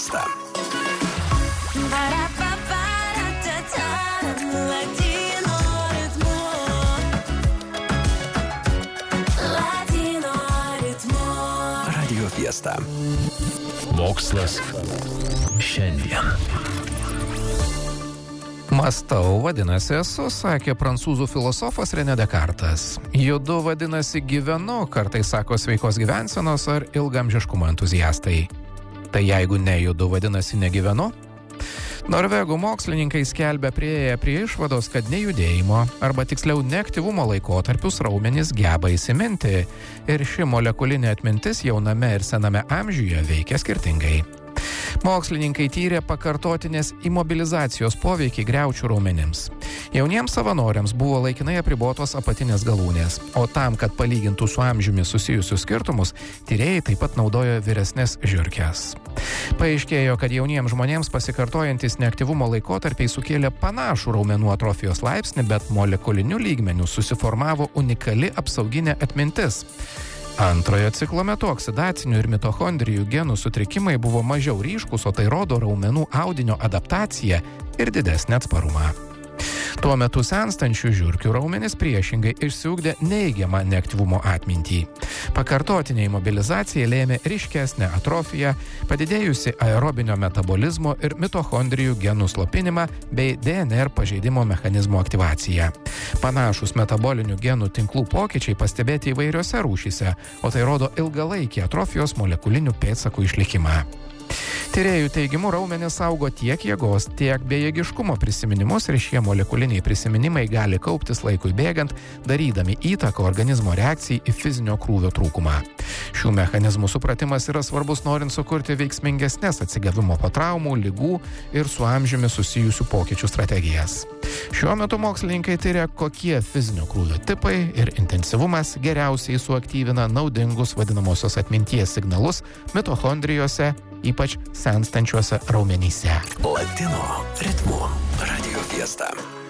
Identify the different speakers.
Speaker 1: Fiesta. Radio Fiesta.
Speaker 2: Mokslas šiandien.
Speaker 3: Mąstau, vadinasi esu, sakė prancūzų filosofas René Descartes. Judu vadinasi gyvenu, kartais sako sveikos gyvensenos ar ilgamžiškumo entuziastai. Tai jeigu nejudu, vadinasi negyvenu? Norvegų mokslininkai skelbia prieėję prie išvados, kad nejudėjimo, arba tiksliau neaktyvumo laikotarpius raumenys geba įsiminti ir ši molekulinė atmintis jauname ir sename amžiuje veikia skirtingai. Mokslininkai tyrė pakartotinės imobilizacijos poveikį griaučių raumenims. Jauniems savanoriams buvo laikinai apribotos apatinės galūnės, o tam, kad palygintų su amžiumi susijusius skirtumus, tyrėjai taip pat naudojo vyresnės žiurkes. Paaiškėjo, kad jauniems žmonėms pasikartojantis neaktyvumo laikotarpiai sukėlė panašų raumenų atrofijos laipsnį, bet molekuliniu lygmeniu susiformavo unikali apsauginė atmintis. Antrojo ciklo metu oksidacinių ir mitochondrijų genų sutrikimai buvo mažiau ryškus, o tai rodo raumenų audinio adaptaciją ir didesnį atsparumą. Tuo metu senstančių žiurkių raumenys priešingai išsiugdė neigiamą neaktyvumo atmintį. Pakartotinė imobilizacija lėmė ryškesnę atrofiją, padidėjusi aerobinio metabolizmo ir mitochondrijų genų slopinimą bei DNR pažeidimo mechanizmo aktyvaciją. Panašus metabolinių genų tinklų pokyčiai pastebėti įvairiose rūšyse, o tai rodo ilgalaikį atrofijos molekulinių pėdsakų išlikimą. Tyrėjų teigimu raumenys saugo tiek jėgos, tiek bejėgiškumo prisiminimus ir šie molekuliniai prisiminimai gali kauptis laikui bėgant, darydami įtaką organizmo reakcijai į fizinio krūvio trūkumą. Šių mechanizmų supratimas yra svarbus norint sukurti veiksmingesnės atsigavimo po traumų, ligų ir su amžiumi susijusių pokyčių strategijas. Šiuo metu mokslininkai tyria, kokie fizinio krūvio tipai ir intensyvumas geriausiai suaktyvina naudingus vadinamosios atminties signalus mitochondrijose, ypač senstančiuose raumenyse.
Speaker 1: Latino ritmu. Radio Fiesta.